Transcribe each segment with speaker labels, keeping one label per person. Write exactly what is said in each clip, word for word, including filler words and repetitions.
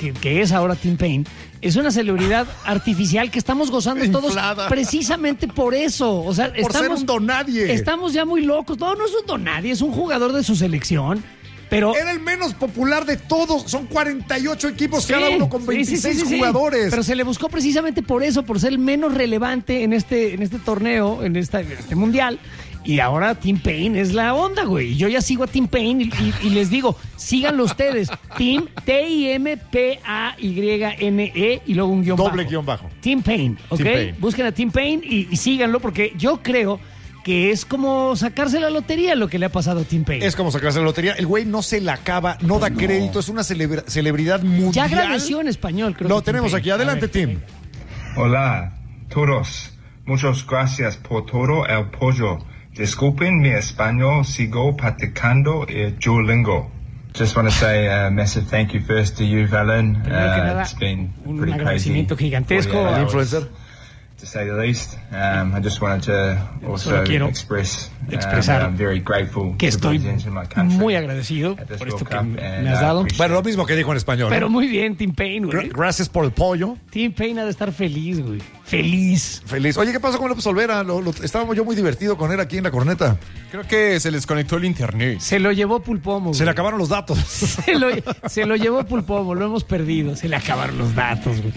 Speaker 1: que, que es ahora Tim Payne, es una celebridad artificial que estamos gozando todos
Speaker 2: Inflada.
Speaker 1: precisamente por eso. O sea,
Speaker 2: Por
Speaker 1: estamos,
Speaker 2: ser un donadie.
Speaker 1: Estamos ya muy locos. No, no es un donadie, es un jugador de su selección. Pero
Speaker 2: Era el menos popular de todos. Son cuarenta y ocho equipos,
Speaker 1: sí,
Speaker 2: cada uno con
Speaker 1: sí,
Speaker 2: veintiséis
Speaker 1: sí, sí, sí,
Speaker 2: jugadores.
Speaker 1: Pero se le buscó precisamente por eso, por ser el menos relevante en este, en este torneo, en, esta, en este mundial. Y ahora Tim Payne es la onda, güey. Yo ya sigo a Tim Payne y, y, y les digo, síganlo ustedes. Tim, T I M P A Y N E y luego un guión
Speaker 2: Doble
Speaker 1: bajo.
Speaker 2: guión bajo.
Speaker 1: Tim Payne, ¿ok?
Speaker 2: Tim Payne.
Speaker 1: Busquen a Tim Payne y, y síganlo porque yo creo que es como sacarse la lotería lo que le ha pasado a Tim Payne.
Speaker 2: Es como sacarse la lotería. El güey no se la acaba, no da crédito. Es una celebra- celebridad mundial.
Speaker 1: Ya agradeció en español, creo.
Speaker 2: Lo
Speaker 1: que Tim
Speaker 2: tenemos
Speaker 1: Payne.
Speaker 2: aquí. Adelante,
Speaker 1: A ver.
Speaker 2: Tim.
Speaker 3: Hola, todos. Muchas gracias por todo el apoyo. Disculpen mi español, sigo practicando el Duolingo. Just want to say a massive thank you first to you, Valen.
Speaker 1: Primero que
Speaker 3: Uh,
Speaker 1: nada,
Speaker 3: it's been
Speaker 1: un
Speaker 3: pretty crazy.
Speaker 1: agradecimiento gigantesco
Speaker 3: forty-eight
Speaker 1: al
Speaker 3: hours,
Speaker 2: influencer.
Speaker 3: to say the least. Um, I just wanted to also
Speaker 1: Solo quiero
Speaker 3: express um,
Speaker 1: expresar
Speaker 3: that I'm very grateful
Speaker 1: que
Speaker 3: to
Speaker 1: estoy
Speaker 3: represent my country
Speaker 1: muy agradecido
Speaker 3: at this
Speaker 1: por esto
Speaker 3: World
Speaker 1: que
Speaker 3: Cup, and
Speaker 1: me has
Speaker 3: I
Speaker 1: dado.
Speaker 3: appreciate
Speaker 2: Bueno, lo mismo que dijo en español.
Speaker 1: Pero
Speaker 2: ¿no?
Speaker 1: muy bien, Tim Payne,
Speaker 2: Gra-
Speaker 1: güey.
Speaker 2: Gracias por el pollo.
Speaker 1: Tim Payne ha de estar feliz, güey. Feliz.
Speaker 2: Feliz. Oye, ¿qué pasó con López Olvera? Lo, lo- estábamos yo muy divertido con él aquí en la corneta.
Speaker 4: Creo que se les conectó el internet.
Speaker 1: Se lo llevó Pulpomo.
Speaker 2: Se
Speaker 1: güey.
Speaker 2: le acabaron los datos.
Speaker 1: Se lo, se lo llevó Pulpomo, lo hemos perdido. Se le acabaron los datos, güey.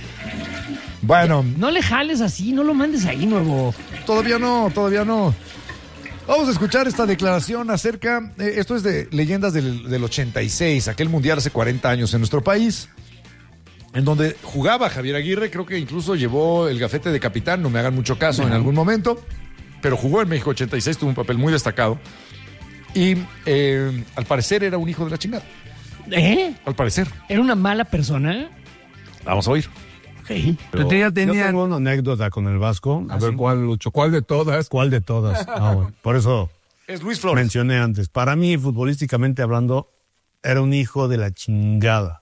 Speaker 2: Bueno,
Speaker 1: No le jales así, no lo mandes ahí, nuevo.
Speaker 2: todavía no, todavía no. Vamos a escuchar esta declaración acerca, eh, esto es de leyendas del, del ochenta y seis, aquel mundial hace cuarenta años en nuestro país, en donde jugaba Javier Aguirre, creo que incluso llevó el gafete de capitán, no me hagan mucho caso en algún momento, pero jugó en México ochenta y seis, tuvo un papel muy destacado y eh, al parecer era un hijo de la chingada,
Speaker 1: ¿Eh?
Speaker 2: al parecer.
Speaker 1: ¿Era una mala persona?
Speaker 2: Vamos a oír.
Speaker 1: Sí.
Speaker 5: Pero
Speaker 6: ya
Speaker 5: yo
Speaker 6: tenía-
Speaker 5: tengo una anécdota con el Vasco.
Speaker 6: A ver, ¿cuál, Lucho? ¿Cuál de todas?
Speaker 5: ¿Cuál de todas? Ah, bueno. Por eso
Speaker 2: Es Luis Flores.
Speaker 5: mencioné antes. Para mí, futbolísticamente hablando, era un hijo de la chingada.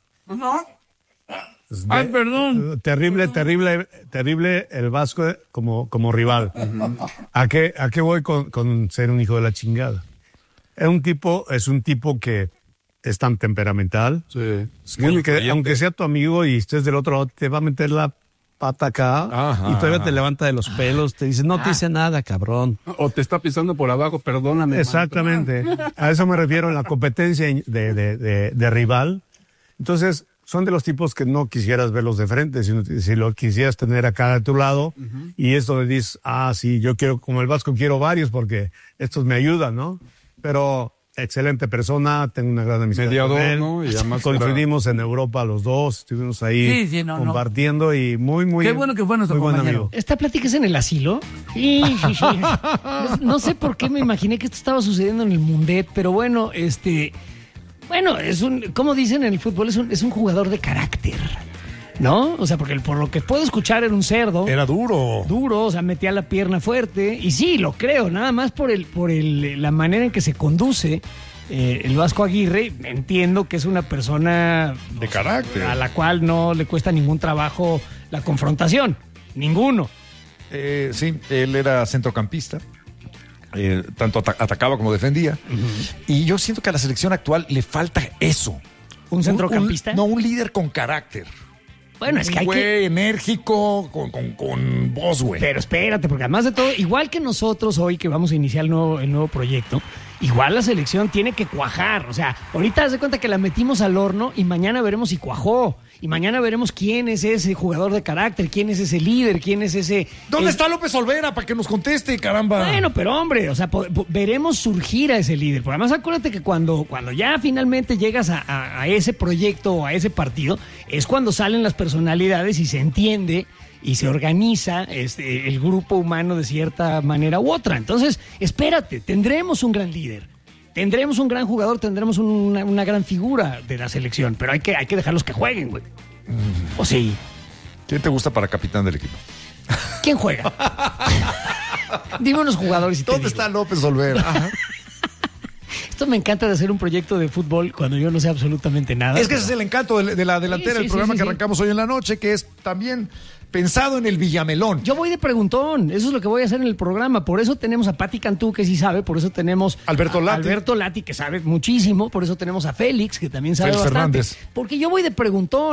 Speaker 5: Es de-
Speaker 6: Ay, perdón.
Speaker 5: Terrible, terrible, terrible el Vasco como, como rival. ¿A qué, a qué voy con, con ser un hijo de la chingada? Es un tipo, es un tipo que es tan temperamental.
Speaker 6: Sí.
Speaker 5: que, que aunque sea tu amigo y estés del otro lado, te va a meter la pata acá
Speaker 6: Ajá.
Speaker 5: y todavía te levanta de los pelos, te dice, no te hice nada, cabrón.
Speaker 6: O te está pisando por abajo, perdóname.
Speaker 5: Exactamente. A eso me refiero en la competencia de, de, de, de rival. Entonces, son de los tipos que no quisieras verlos de frente, sino si lo quisieras tener acá a tu lado. Y es donde dices, ah, sí, yo quiero, como el Vasco, quiero varios porque estos me ayudan, ¿no? Pero excelente persona, tengo una gran amistad
Speaker 6: Mediador,
Speaker 5: con él.
Speaker 6: ¿no? Y además
Speaker 5: Coincidimos en Europa los dos, estuvimos ahí
Speaker 7: Sí, sí, no, no.
Speaker 5: compartiendo y muy, muy...
Speaker 7: Qué bueno que fue nuestro
Speaker 5: muy buen
Speaker 7: compañero.
Speaker 5: amigo.
Speaker 1: ¿Esta plática es en el asilo? Sí, sí, sí. No, no sé por qué me imaginé que esto estaba sucediendo en el Mundet, pero bueno, este... Bueno, es un... Como dicen en el fútbol, es un, es un jugador de carácter, ¿no? O sea, porque por lo que puedo escuchar era un cerdo.
Speaker 2: Era duro.
Speaker 1: Duro, o sea, metía la pierna fuerte. Y sí, lo creo, nada más por el, por el, la manera en que se conduce eh, el Vasco Aguirre. Entiendo que es una persona
Speaker 2: De carácter.
Speaker 1: a la cual no le cuesta ningún trabajo la confrontación. Ninguno.
Speaker 2: Eh, sí, él era centrocampista. Eh, tanto ata- atacaba como defendía. Y yo siento que a la selección actual le falta eso.
Speaker 1: ¿Un centrocampista?
Speaker 2: Un- no, un líder con carácter.
Speaker 1: Bueno, es que hay
Speaker 2: Un
Speaker 1: que...
Speaker 2: güey enérgico, con, con, con voz, güey.
Speaker 1: Pero espérate, porque además de todo, igual que nosotros hoy que vamos a iniciar el nuevo, el nuevo proyecto, igual la selección tiene que cuajar. O sea, ahorita haz de cuenta que la metimos al horno y mañana veremos si cuajó. Y mañana veremos quién es ese jugador de carácter, quién es ese líder, quién es ese...
Speaker 2: ¿Dónde
Speaker 1: el-
Speaker 2: está López Olvera para que nos conteste, caramba?
Speaker 1: Bueno, pero hombre, o sea, po- po- veremos surgir a ese líder. Porque además acuérdate que cuando, cuando ya finalmente llegas a, a- a ese proyecto o a ese partido, es cuando salen las personalidades y se entiende y se organiza este, el grupo humano de cierta manera u otra. Entonces, espérate, tendremos un gran líder. Tendremos un gran jugador, tendremos una, una gran figura de la selección, pero hay que, hay que dejarlos que jueguen, güey. ¿O sí?
Speaker 2: ¿Quién te gusta para capitán del equipo?
Speaker 1: ¿Quién juega? Dime unos jugadores y te
Speaker 2: ¿Dónde
Speaker 1: digo.
Speaker 2: está López Olvera?
Speaker 1: Esto me encanta de hacer un proyecto de fútbol cuando yo no sé absolutamente nada.
Speaker 2: Es que ese es el encanto de, de la delantera
Speaker 1: Sí, sí,
Speaker 2: del programa
Speaker 1: sí, sí,
Speaker 2: que
Speaker 1: sí.
Speaker 2: arrancamos hoy en la noche, que es también pensado en el Villamelón.
Speaker 1: Yo voy de preguntón, eso es lo que voy a hacer en el programa. Por eso tenemos a Pati Cantú, que sí sabe, por eso tenemos
Speaker 2: Alberto
Speaker 1: a
Speaker 2: Lati.
Speaker 1: Alberto Lati, que sabe muchísimo, por eso tenemos a Félix, que también sabe
Speaker 2: Félix
Speaker 1: bastante.
Speaker 2: Fernández.
Speaker 1: Porque yo voy de preguntón.